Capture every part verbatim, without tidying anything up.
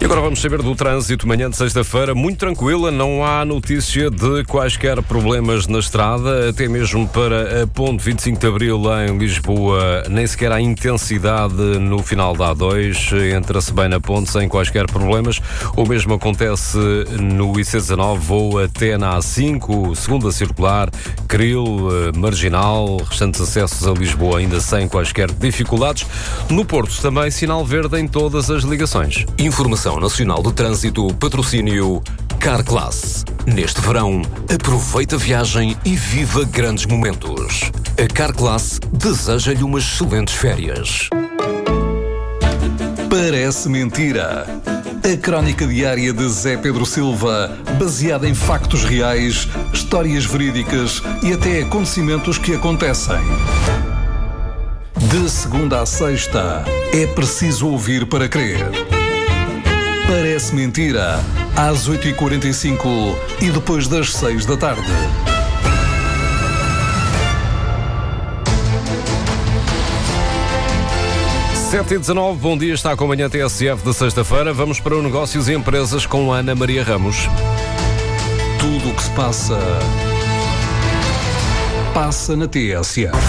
Agora vamos saber do trânsito. Manhã de sexta-feira, muito tranquila, não há notícia de quaisquer problemas na estrada, até mesmo para a ponte vinte e cinco de Abril em Lisboa, nem sequer há intensidade no final da A dois, entra-se bem na ponte sem quaisquer problemas. O mesmo acontece no I C dezanove, voo até na A cinco, segunda circular, Cril, Marginal, restantes acessos a Lisboa ainda sem quaisquer dificuldades. No Porto também sinal verde em todas as ligações. Informação Nacional do Trânsito, patrocínio Carclass. Neste verão, aproveita a viagem e viva grandes momentos. A Carclass deseja-lhe umas excelentes férias. Parece mentira. A crónica diária de Zé Pedro Silva, baseada em factos reais, histórias verídicas e até acontecimentos que acontecem. De segunda a sexta, é preciso ouvir para crer. Parece mentira, às oito e quarenta e cinco e depois das seis da tarde. sete e dezanove, bom dia, está com a manhã T S F de sexta-feira. Vamos para o Negócios e Empresas com Ana Maria Ramos. Tudo o que se passa, passa na T S F.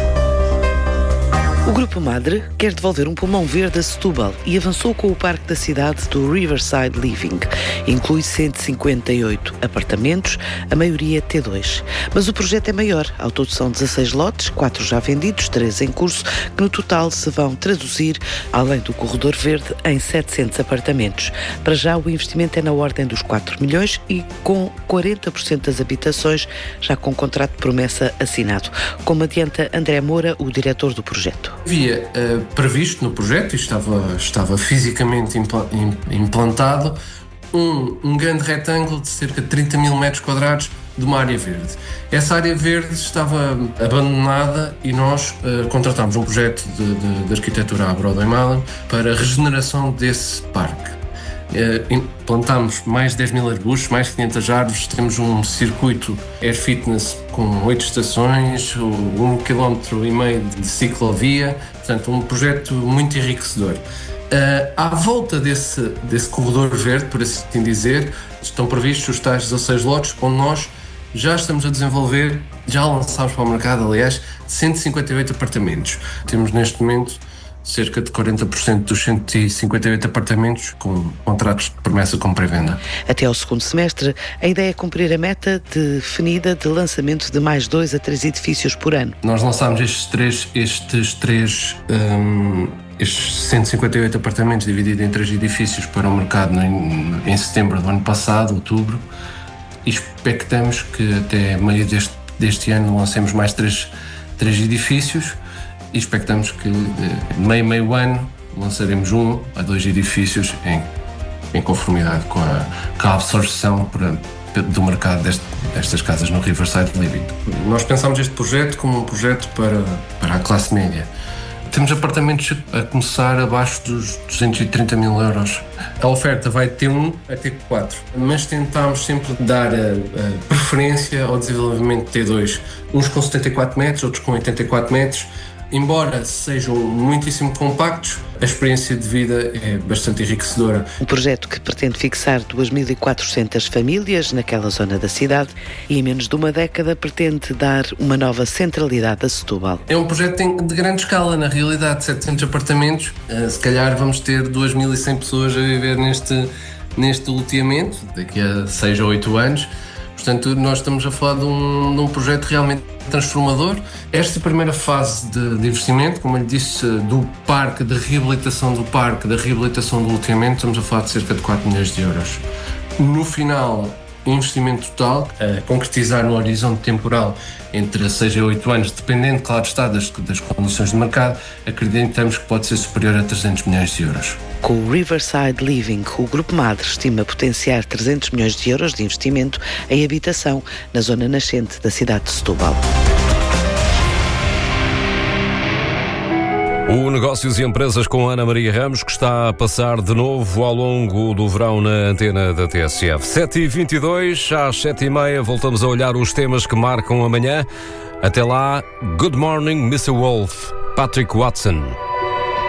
O Grupo Madre quer devolver um pulmão verde a Setúbal e avançou com o parque da cidade do Riverside Living. Inclui cento e cinquenta e oito apartamentos, a maioria T dois. Mas o projeto é maior. Ao todo são dezasseis lotes, quatro já vendidos, três em curso, que no total se vão traduzir, além do corredor verde, em setecentos apartamentos. Para já o investimento é na ordem dos quatro milhões e com quarenta por cento das habitações já com contrato de promessa assinado. Como adianta André Moura, o diretor do projeto. Havia uh, previsto no projeto, e estava, estava fisicamente impla- implantado, um, um grande retângulo de cerca de trinta mil metros quadrados de uma área verde. Essa área verde estava abandonada e nós uh, contratámos um projeto de, de, de arquitetura à Broadway Malin para a regeneração desse parque. Uh, plantámos mais de dez mil arbustos, mais de quinhentas árvores, temos um circuito Air Fitness com oito estações, um quilómetro e meio de ciclovia, portanto um projeto muito enriquecedor. Uh, à volta desse, desse corredor verde, por assim dizer, estão previstos os tais dezasseis lotes, onde nós já estamos a desenvolver, já lançámos para o mercado, aliás, cento e cinquenta e oito apartamentos. Temos neste momento cerca de quarenta por cento dos cento e cinquenta e oito apartamentos com contratos de promessa com pré-venda. Até ao segundo semestre, a ideia é cumprir a meta definida de lançamento de mais dois a três edifícios por ano. Nós lançámos estes três, estes três um, estes cento e cinquenta e oito apartamentos divididos em três edifícios para o mercado em, em setembro do ano passado, outubro, e expectamos que até meio deste, deste ano lancemos mais três, três edifícios. E expectamos que de meio, meio ano lançaremos um a dois edifícios em, em conformidade com a, com a absorção para, do mercado deste, destas casas no Riverside Living. Nós pensamos este projeto como um projeto para, para a classe média. Temos apartamentos a começar abaixo dos duzentos e trinta mil euros. A oferta vai de T um a T quatro, mas tentamos sempre dar a, a preferência ao desenvolvimento de T dois. Uns com setenta e quatro metros, outros com oitenta e quatro metros. Embora sejam muitíssimo compactos, a experiência de vida é bastante enriquecedora. Um projeto que pretende fixar duas mil e quatrocentas famílias naquela zona da cidade e em menos de uma década pretende dar uma nova centralidade a Setúbal. É um projeto de grande escala, na realidade, setecentos apartamentos. Se calhar vamos ter duas mil e cem pessoas a viver neste, neste loteamento, daqui a seis ou oito anos. Portanto, nós estamos a falar de um, de um projeto realmente transformador. Esta primeira fase de, de investimento, como eu lhe disse, do parque, da reabilitação do parque, da reabilitação do loteamento, estamos a falar de cerca de quatro milhões de euros. No final, investimento total, a concretizar no horizonte temporal entre seis a oito anos, dependendo, claro está, das, das condições de mercado, acreditamos que pode ser superior a trezentos milhões de euros. Com o Riverside Living, o Grupo Madre estima potenciar trezentos milhões de euros de investimento em habitação na zona nascente da cidade de Setúbal. O Negócios e Empresas com Ana Maria Ramos, que está a passar de novo ao longo do verão na antena da T S F. sete e vinte e dois, às sete e meia, voltamos a olhar os temas que marcam amanhã. Até lá, Good Morning, mister Wolf, Patrick Watson.